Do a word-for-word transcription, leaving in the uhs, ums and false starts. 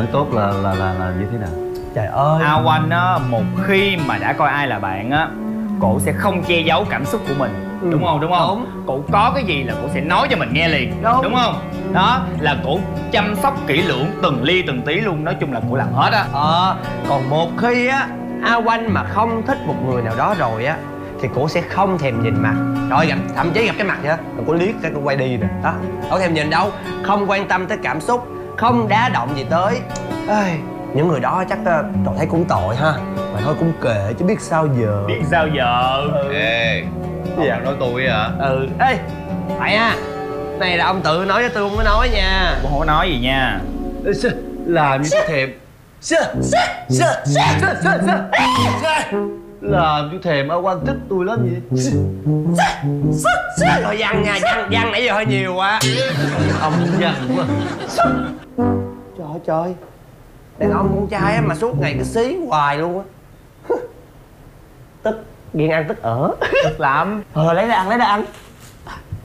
Hỏi tốt là là là là như thế nào? Trời ơi, A Oanh á, một khi mà đã coi ai là bạn á, cổ sẽ không che giấu cảm xúc của mình. Ừ, Đúng không? Đúng không? đúng. Cổ có cái gì là cổ sẽ nói cho mình nghe liền. Đúng. Đúng không? Đó là cổ chăm sóc kỹ lưỡng từng ly từng tí luôn. Nói chung là cổ làm hết á. Ờ, còn một khi á A Oanh mà không thích một người nào đó rồi á thì cổ sẽ không thèm nhìn mặt. Rồi gặp, thậm chí gặp cái mặt vậy đó, cổ liếc cái cổ quay đi rồi đó. Không thèm nhìn đâu, không quan tâm tới cảm xúc, không đá động gì tới. Ê, những người đó chắc uh, cậu thấy cũng tội ha. Mà thôi cũng kệ chứ biết sao giờ. Biết sao giờ. Ừ. Ê, ông Dạ. đang nói tôi hả? Ừ, ê, phải à. Này là ông tự nói cho tôi không có nói nha. Cũng không có nói gì nha. Làm như tôi thèm. Làm như thèm A Oanh thích tôi lắm vậy. Rồi văn nha, văn, văn nãy giờ hơi nhiều quá. Ông văn quá. Trời ơi trời, đàn ông con trai á mà suốt ngày cứ xí hoài luôn á. Tức, ghiền ăn tức ở. Tức lắm. Ờ lấy ra ăn, lấy ra ăn.